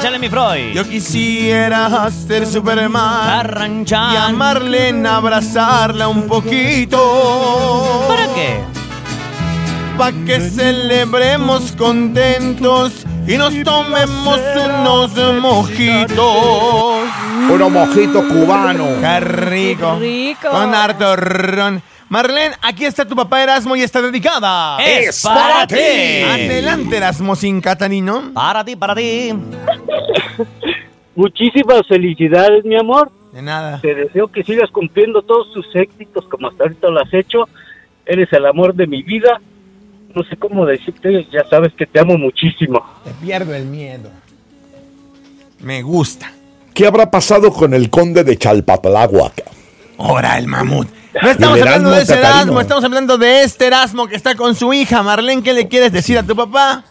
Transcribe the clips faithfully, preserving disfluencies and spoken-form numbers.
Échale, mi Freud. Yo quisiera ser Superman Arranchan. y a Marlene abrazarla un poquito. ¿Para qué? Pa' que celebremos contentos y nos tomemos unos mojitos. Unos mojitos cubanos. ¡Qué rico! Qué rico. Con harto ron. Marlene, aquí está tu papá Erasmo y está dedicada. Es para ti. Adelante, Erasmo sin Catarino. Para ti, para ti. Muchísimas felicidades, mi amor. De nada. Te deseo que sigas cumpliendo todos tus éxitos como hasta ahorita lo has hecho. Eres el amor de mi vida. No sé cómo decirte, ya sabes que te amo muchísimo. Te pierdo el miedo. Me gusta. ¿Qué habrá pasado con el conde de Chalpatláhuac? Ahora el mamut. No estamos El hablando Erasmo de ese Catarino. Erasmo, estamos hablando de este Erasmo que está con su hija. Marlene, ¿qué le quieres decir a tu papá?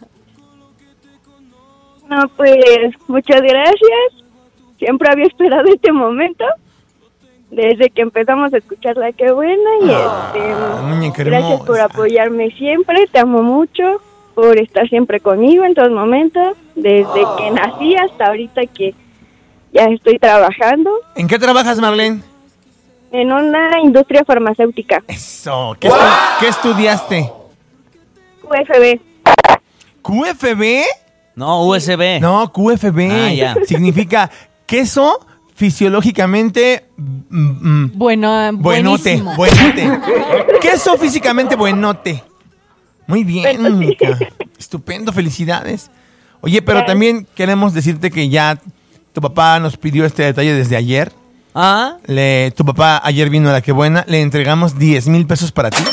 No, pues, muchas gracias. Siempre había esperado este momento. Desde que empezamos a escucharla, qué buena. Y Ah, muñeca este, gracias hermosa. por apoyarme siempre. Te amo mucho. Por estar siempre conmigo en todos momentos. Desde que nací hasta ahorita que ya estoy trabajando ¿En qué trabajas, Marlene? en una industria farmacéutica. Eso. ¿Qué, estu- ¿qué estudiaste? U F B. ¿Q F B? No, U S B. No, Q F B. Ah, ya. Significa queso fisiológicamente mm, mm, Bueno, buenote. buenísimo. Buenote. Queso físicamente buenote. Muy bien, Mónica. Estupendo, felicidades. Oye, pero también queremos decirte que ya tu papá nos pidió este detalle desde ayer. Ah, Le, tu papá ayer vino a La Qué Buena, le entregamos diez mil pesos para ti.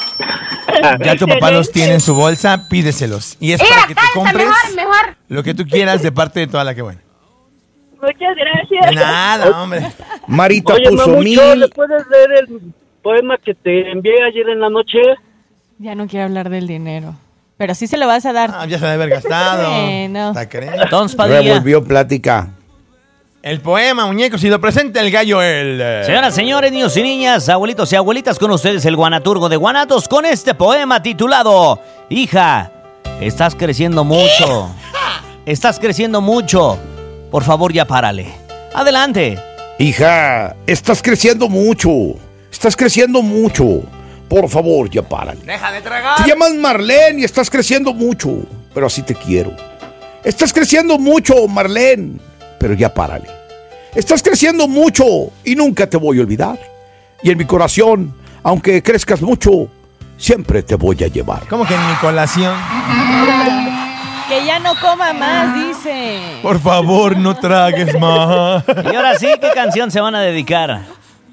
Ya tu papá los tiene en su bolsa, pídeselos. Y es para que te compres lo que tú quieras de parte de toda La Qué Buena. Muchas gracias. De nada, hombre. Marita Oye, puso Mamucho, mil. ¿le puedes leer el poema que te envié ayer en la noche? Ya no quiero hablar del dinero. Pero sí se lo vas a dar. Ah, ya se debe haber gastado. Bueno. Está creyendo. Entonces, Padilla. Revolvió plática. El poema, muñecos, y lo presenta el gallo, el... eh, Señoras, señores, niños y niñas, abuelitos y abuelitas, con ustedes el guanaturgo de Guanatos con este poema titulado Hija, estás creciendo mucho. Estás creciendo mucho. Por favor, ya párale. Adelante. Hija, estás creciendo mucho. Estás creciendo mucho. Por favor, ya párale. Deja de tragar. Te llamas Marlene y estás creciendo mucho, pero así te quiero. Estás creciendo mucho, Marlene, pero ya párale. Estás creciendo mucho y nunca te voy a olvidar. Y en mi corazón, aunque crezcas mucho, siempre te voy a llevar. ¿Cómo que en mi colación? Que ya no coma más, dice. Por favor, no tragues más. Y ahora sí, ¿qué canción se van a dedicar?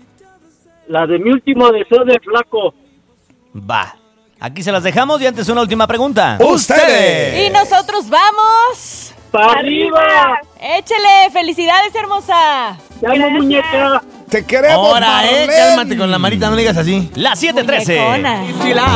La de mi último deseo de flaco. Va. Aquí se las dejamos y antes una última pregunta. ¡Ustedes! Y nosotros vamos. ¡Para arriba! Échele, felicidades, hermosa. ¡Te amo, muñeca! Te queremos, Ahora, eh, Marlene. cálmate con la Marita, no le digas así. La siete trece. Muñecona. Si la